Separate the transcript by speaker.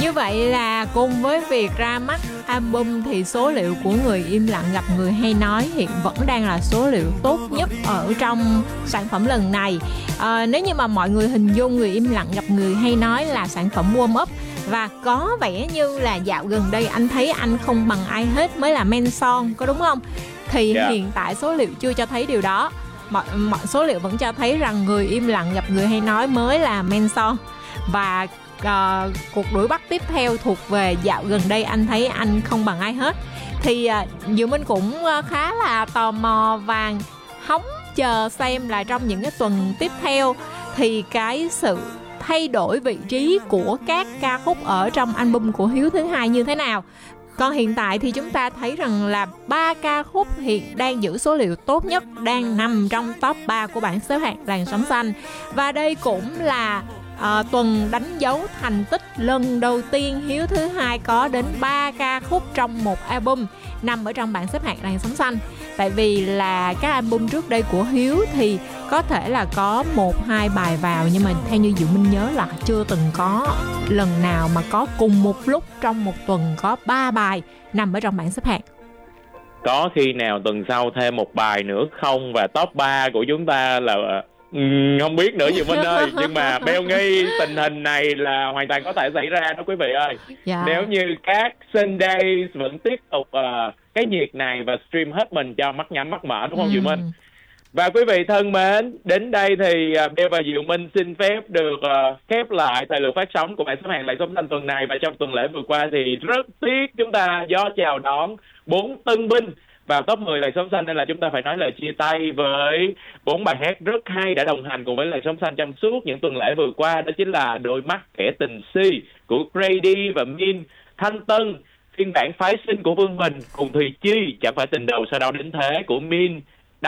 Speaker 1: Như vậy là cùng với việc ra mắt album thì số liệu của Người Im Lặng Gặp Người Hay Nói hiện vẫn đang là số liệu tốt nhất ở trong sản phẩm lần này. Nếu như mà mọi người hình dung Người Im Lặng Gặp Người Hay Nói là sản phẩm warm up, và có vẻ như là dạo gần đây anh thấy anh không bằng ai hết mới là main song, có đúng không? Thì hiện tại số liệu chưa cho thấy điều đó. Mọi số liệu vẫn cho thấy rằng Người Im Lặng Gặp Người Hay Nói mới là main song. Và cuộc đuổi bắt tiếp theo thuộc về dạo gần đây anh thấy anh không bằng ai hết. Thì Diệu Minh cũng khá là tò mò và hóng chờ xem là trong những cái tuần tiếp theo thì cái sự thay đổi vị trí của các ca khúc ở trong album của Hiếu thứ hai như thế nào. Còn hiện tại thì chúng ta thấy rằng là 3 ca khúc hiện đang giữ số liệu tốt nhất, đang nằm trong top 3 của bảng xếp hạng Làn Sóng Xanh. Và đây cũng là tuần đánh dấu thành tích lần đầu tiên Hiếu thứ hai có đến 3 ca khúc trong một album nằm ở trong bảng xếp hạng Làn Sóng Xanh. Tại vì là các album trước đây của Hiếu thì có thể là có 1-2 bài vào, nhưng mà theo như Diệu Minh nhớ là chưa từng có lần nào mà có cùng một lúc trong một tuần có 3 bài nằm ở trong bảng xếp hạng.
Speaker 2: Có khi nào tuần sau thêm một bài nữa không? Và top 3 của chúng ta là không biết nữa Diệu Minh ơi. Nhưng mà Beo nghi tình hình này là hoàn toàn có thể xảy ra đó quý vị ơi. Nếu như các Sundays vẫn tiếp tục cái nhiệt này và stream hết mình cho mắt nhắm mắt mở, đúng không Diệu Minh? Và quý vị thân mến, đến đây thì Beo và Diệu Minh xin phép được khép lại thời lượng phát sóng của bảng xếp hạng Làn Sóng Xanh tuần này. Và trong tuần lễ vừa qua thì rất tiếc chúng ta do chào đón 4 tân binh vào top 10 Làn Sóng Xanh, nên là chúng ta phải nói lời chia tay với 4 bài hát rất hay đã đồng hành cùng với Làn Sóng Xanh trong suốt những tuần lễ vừa qua. Đó chính là Đôi Mắt Kẻ Tình Si của Grady và Min, Thanh Tân, phiên bản phái sinh của Vương Bình cùng Thùy Chi, Chẳng Phải Tình Đầu Sau Đó Đến Thế của Min,